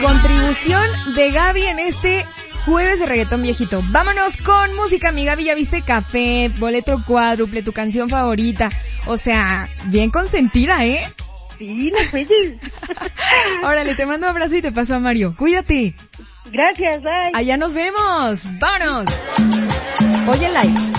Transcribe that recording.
Contribución de Gaby en este jueves de reggaetón viejito. Vámonos con música, mi Gaby. Ya viste Café, Boleto Cuádruple, tu canción favorita. O sea, bien consentida, ¿eh? Sí, no puedes. Órale, te mando un abrazo y te paso a Mario. Cuídate. Gracias, bye. Allá nos vemos. ¡Vámonos! Oye, like.